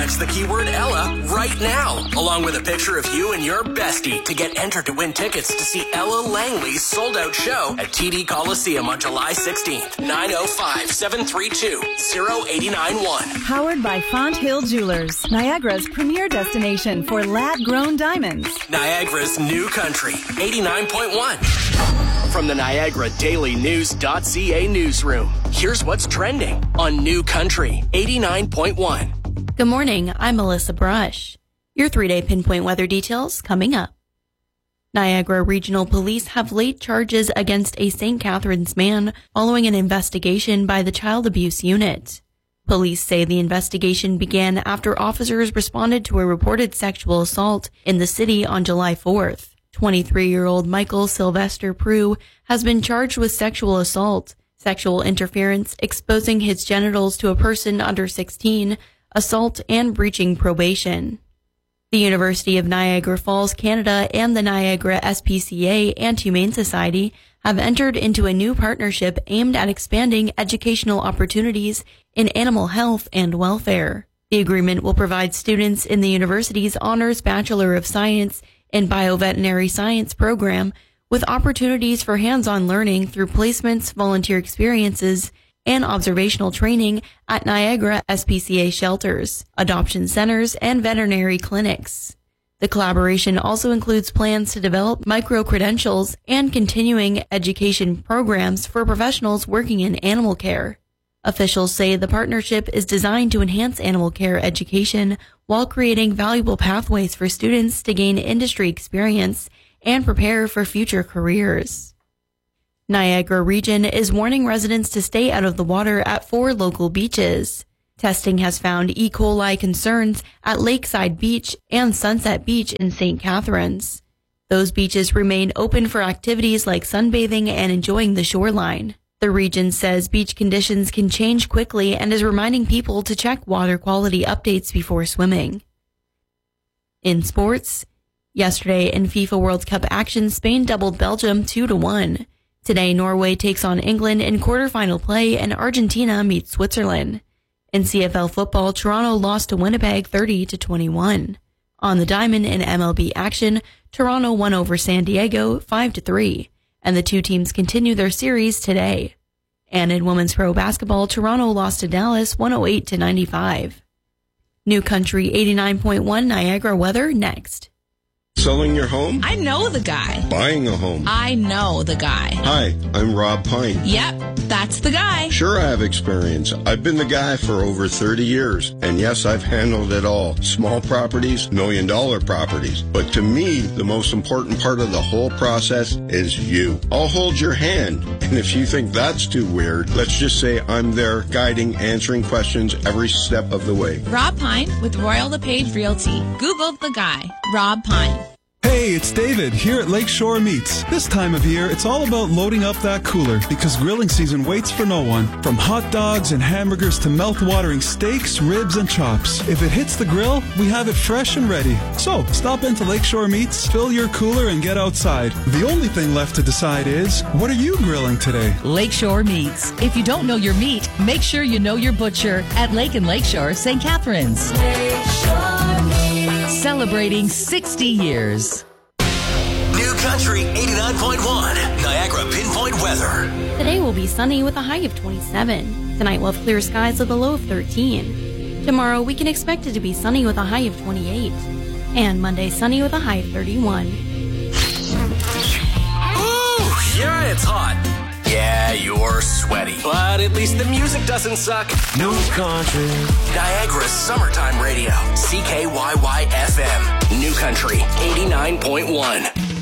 text the keyword Ella right now, along with a picture of you and your bestie to get entered to win tickets to see Ella Langley's sold-out show at TD Coliseum on July 16th. 905-732-0891. Powered by Font Hill Jewelers, Niagara's premier destination for lab-grown diamonds. Niagara's New Country, 89.1. From the Niagara Daily News.ca newsroom, here's what's trending on New Country 89.1. Good morning, I'm Melissa Brush. Your 3-day pinpoint weather details coming up. Niagara Regional Police have laid charges against a St. Catharines man following an investigation by the Child Abuse Unit. Police say the investigation began after officers responded to a reported sexual assault in the city on July 4th. 23-year-old Michael Sylvester Prue has been charged with sexual assault, sexual interference, exposing his genitals to a person under 16, assault, and breaching probation. The University of Niagara Falls, Canada, and the Niagara SPCA and Humane Society have entered into a new partnership aimed at expanding educational opportunities in animal health and welfare. The agreement will provide students in the university's Honors Bachelor of Science and Bioveterinary Science program with opportunities for hands-on learning through placements, volunteer experiences, and observational training at Niagara SPCA shelters, adoption centers, and veterinary clinics. The collaboration also includes plans to develop micro-credentials and continuing education programs for professionals working in animal care. Officials say the partnership is designed to enhance animal care education while creating valuable pathways for students to gain industry experience and prepare for future careers. Niagara Region is warning residents to stay out of the water at 4 local beaches. Testing has found E. coli concerns at Lakeside Beach and Sunset Beach in St. Catharines. Those beaches remain open for activities like sunbathing and enjoying the shoreline. The region says beach conditions can change quickly and is reminding people to check water quality updates before swimming. In sports, yesterday in FIFA World Cup action, Spain doubled Belgium 2-1. Today, Norway takes on England in quarterfinal play and Argentina meets Switzerland. In CFL football, Toronto lost to Winnipeg 30-21. On the diamond in MLB action, Toronto won over San Diego 5-3. And the two teams continue their series today. And in women's pro basketball, Toronto lost to Dallas 108-95. New Country 89.1 Niagara weather next. Selling your home? I know the guy. Buying a home? I know the guy. Hi, I'm Rob Pine. Yep, that's the guy. Sure, I have experience. I've been the guy for over 30 years. And yes, I've handled it all. Small properties, $1 million properties. But to me, the most important part of the whole process is you. I'll hold your hand. And if you think that's too weird, let's just say I'm there guiding, answering questions every step of the way. Rob Pine with Royal LePage Realty. Google the guy. Rob Pine. Hey, it's David here at Lakeshore Meats. This time of year, it's all about loading up that cooler because grilling season waits for no one. From hot dogs and hamburgers to mouth-watering steaks, ribs, and chops. If it hits the grill, we have it fresh and ready. So, stop into Lakeshore Meats, fill your cooler, and get outside. The only thing left to decide is, what are you grilling today? Lakeshore Meats. If you don't know your meat, make sure you know your butcher at Lake and Lakeshore, St. Catharines. Lakeshore Meats. Celebrating 60 years. New Country 89.1 Niagara pinpoint weather. Today will be sunny with a high of 27. Tonight we'll have clear skies with a low of 13. Tomorrow we can expect it to be sunny with a high of 28. And Monday sunny with a high of 31. Ooh, yeah, it's hot. Yeah, you're sweaty. But at least the music doesn't suck. New Country. Niagara's summertime radio. CKYY FM. New Country 89.1.